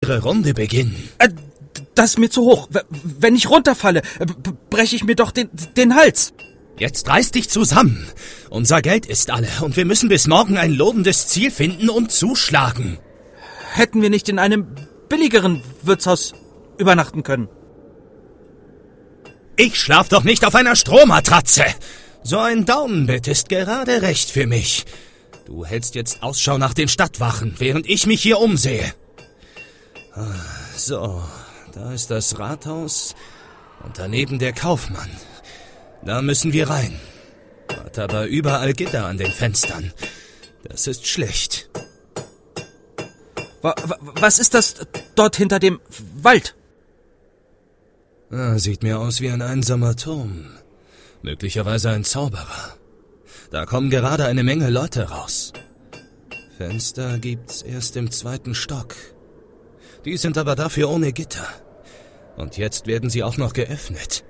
unsere Runde beginnen. Das ist mir zu hoch. Wenn ich runterfalle, breche ich mir doch den Hals. Jetzt reiß dich zusammen. Unser Geld ist alle und wir müssen bis morgen ein lohnendes Ziel finden und zuschlagen. Hätten wir nicht in einem billigeren Wirtshaus übernachten können? Ich schlaf doch nicht auf einer Strohmatratze. So ein Daumenbett ist gerade recht für mich. Du hältst jetzt Ausschau nach den Stadtwachen, während ich mich hier umsehe. So, da ist das Rathaus und daneben der Kaufmann. Da müssen wir rein. Hat aber überall Gitter an den Fenstern. Das ist schlecht. Was ist das dort hinter dem Wald? Sieht mir aus wie ein einsamer Turm. Möglicherweise ein Zauberer. Da kommen gerade eine Menge Leute raus. Fenster gibt's erst im 2. Stock. Die sind aber dafür ohne Gitter. Und jetzt werden sie auch noch geöffnet.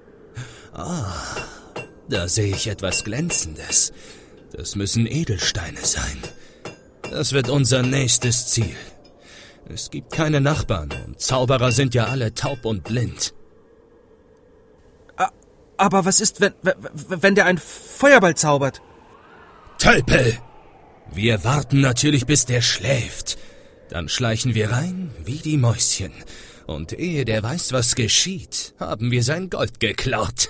Da sehe ich etwas Glänzendes. Das müssen Edelsteine sein. Das wird unser nächstes Ziel. Es gibt keine Nachbarn und Zauberer sind ja alle taub und blind. Aber was ist, wenn der einen Feuerball zaubert? Tölpel! Wir warten natürlich, bis der schläft. Dann schleichen wir rein wie die Mäuschen. Und ehe der weiß, was geschieht, haben wir sein Gold geklaut.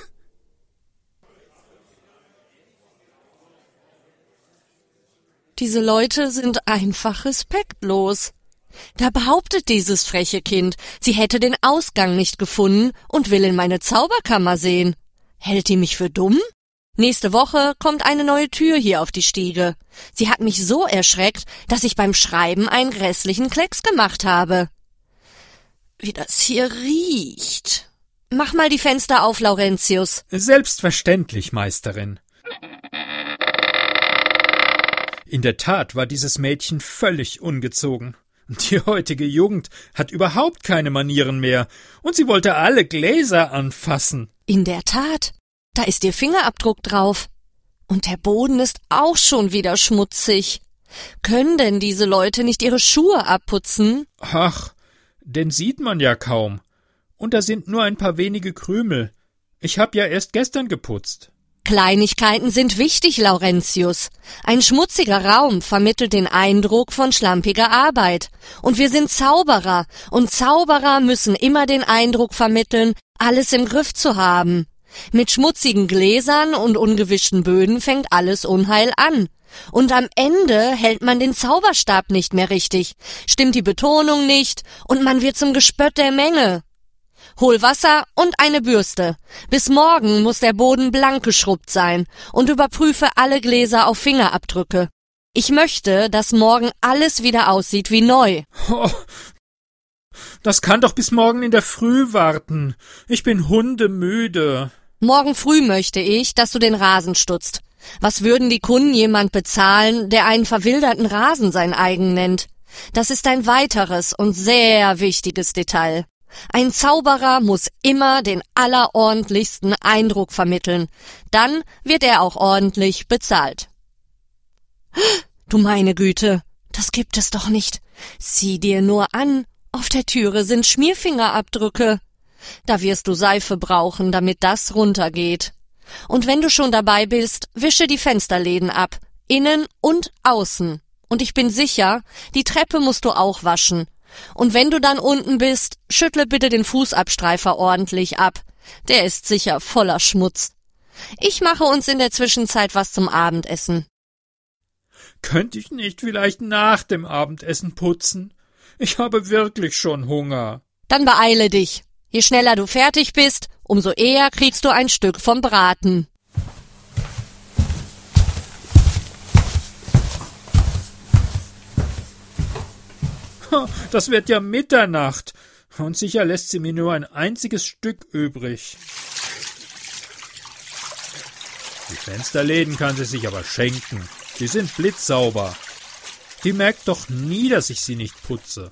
Diese Leute sind einfach respektlos. Da behauptet dieses freche Kind, sie hätte den Ausgang nicht gefunden und will in meine Zauberkammer sehen. Hält die mich für dumm? Nächste Woche kommt eine neue Tür hier auf die Stiege. Sie hat mich so erschreckt, dass ich beim Schreiben einen grässlichen Klecks gemacht habe. Wie das hier riecht. Mach mal die Fenster auf, Laurentius. Selbstverständlich, Meisterin. In der Tat war dieses Mädchen völlig ungezogen. Die heutige Jugend hat überhaupt keine Manieren mehr, und sie wollte alle Gläser anfassen. In der Tat, da ist ihr Fingerabdruck drauf. Und der Boden ist auch schon wieder schmutzig. Können denn diese Leute nicht ihre Schuhe abputzen? Ach, den sieht man ja kaum. Und da sind nur ein paar wenige Krümel. Ich hab ja erst gestern geputzt. Kleinigkeiten sind wichtig, Laurentius. Ein schmutziger Raum vermittelt den Eindruck von schlampiger Arbeit. Und wir sind Zauberer, und Zauberer müssen immer den Eindruck vermitteln, alles im Griff zu haben. Mit schmutzigen Gläsern und ungewischten Böden fängt alles Unheil an. Und am Ende hält man den Zauberstab nicht mehr richtig, stimmt die Betonung nicht, und man wird zum Gespött der Menge. Hol Wasser und eine Bürste. Bis morgen muss der Boden blank geschrubbt sein und überprüfe alle Gläser auf Fingerabdrücke. Ich möchte, dass morgen alles wieder aussieht wie neu. Oh, das kann doch bis morgen in der Früh warten. Ich bin hundemüde. Morgen früh möchte ich, dass du den Rasen stutzt. Was würden die Kunden jemand bezahlen, der einen verwilderten Rasen sein eigen nennt? Das ist ein weiteres und sehr wichtiges Detail. Ein Zauberer muss immer den allerordentlichsten Eindruck vermitteln. Dann wird er auch ordentlich bezahlt. Du meine Güte, das gibt es doch nicht. Sieh dir nur an, auf der Türe sind Schmierfingerabdrücke. Da wirst du Seife brauchen, damit das runtergeht. Und wenn du schon dabei bist, wische die Fensterläden ab, innen und außen. Und ich bin sicher, die Treppe musst du auch waschen. Und wenn du dann unten bist, schüttle bitte den Fußabstreifer ordentlich ab. Der ist sicher voller Schmutz. Ich mache uns in der Zwischenzeit was zum Abendessen. Könnte ich nicht vielleicht nach dem Abendessen putzen? Ich habe wirklich schon Hunger. Dann beeile dich. Je schneller du fertig bist, umso eher kriegst du ein Stück vom Braten. Das wird ja Mitternacht. Und sicher lässt sie mir nur ein einziges Stück übrig. Die Fensterläden kann sie sich aber schenken. Sie sind blitzsauber. Die merkt doch nie, dass ich sie nicht putze.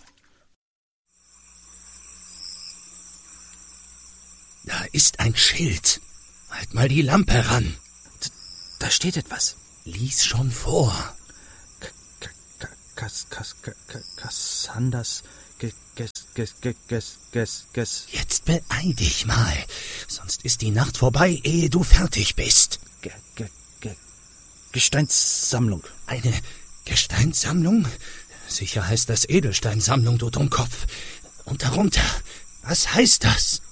Da ist ein Schild. Halt mal die Lampe ran. Da steht etwas. Lies schon vor. Cassanders Jetzt beeil dich mal, sonst ist die Nacht vorbei, ehe du fertig bist. Gesteinssammlung. Eine Gesteinssammlung? Sicher heißt das Edelsteinsammlung, du Dummkopf. Und darunter, was heißt das?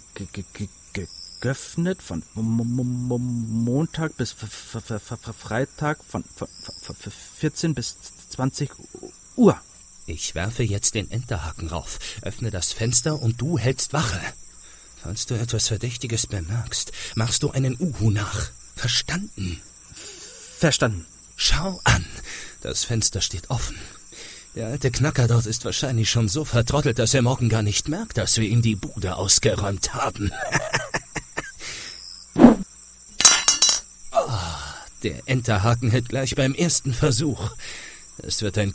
Geöffnet von Montag bis Freitag von 14 bis 20 Uhr. Ich werfe jetzt den Enterhaken rauf, öffne das Fenster und du hältst Wache. Falls du etwas Verdächtiges bemerkst, machst du einen Uhu nach. Verstanden? Verstanden. Schau an, das Fenster steht offen. Der alte Knacker dort ist wahrscheinlich schon so vertrottelt, dass er morgen gar nicht merkt, dass wir ihm die Bude ausgeräumt haben. Der Enterhaken hält gleich beim ersten Versuch. Es wird ein